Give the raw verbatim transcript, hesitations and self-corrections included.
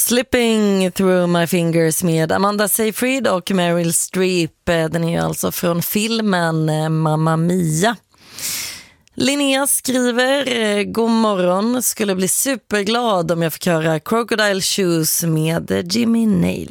Slipping through my fingers med Amanda Seyfried och Meryl Streep. Den är ju alltså från filmen Mamma Mia. Linnea skriver: god morgon, skulle bli superglad om jag fick höra Crocodile Shoes med Jimmy Nail.